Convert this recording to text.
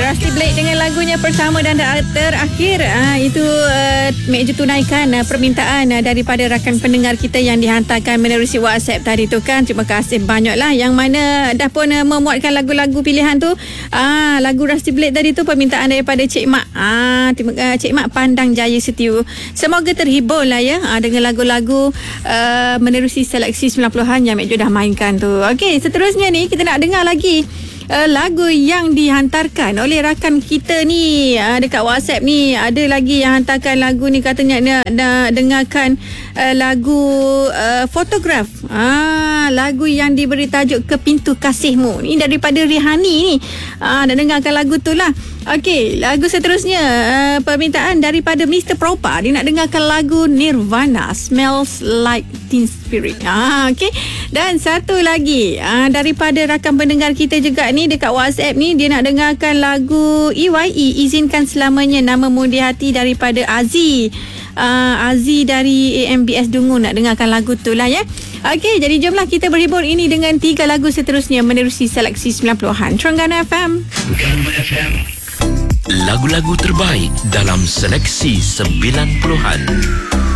Rusty Blake dengan lagunya pertama dan terakhir. Itu meja tunaikan permintaan daripada rakan pendengar kita yang dihantarkan menerusi WhatsApp tadi tu kan. Terima kasih banyaklah yang mana dah pun memuatkan lagu-lagu pilihan tu. Lagu Rusty Blake tadi tu permintaan daripada Cik Mak. Cik Mak Pandang Jaya Setiu. Semoga terhibur lah ya dengan lagu-lagu menerusi seleksi 90-an yang Mek Jo dah mainkan tu. Okey, seterusnya ni kita nak dengar lagi lagu yang dihantarkan oleh rakan kita ni dekat WhatsApp ni. Ada lagi yang hantarkan lagu ni, katanya nak dengarkan lagu Photograph. Lagu yang diberi tajuk Ke Pintu Kasihmu. Ni daripada Rihani ni. Nak dengarkan lagu tu lah. Okey, lagu seterusnya permintaan daripada Mr. Propa. Dia nak dengarkan lagu Nirvana, Smells Like Teen Spirit. Okey. Dan satu lagi daripada rakan pendengar kita juga ni dekat WhatsApp ni, dia nak dengarkan lagu EYE, Izinkan Selamanya, Nama Mudi Hati daripada Aziz. Aziz dari AMBS Dungu nak dengarkan lagu tu lah ya. Okey, jadi jomlah kita berhibur ini dengan 3 lagu seterusnya menerusi seleksi 90-an. Terengganu FM. Lagu-lagu terbaik dalam seleksi 90-an.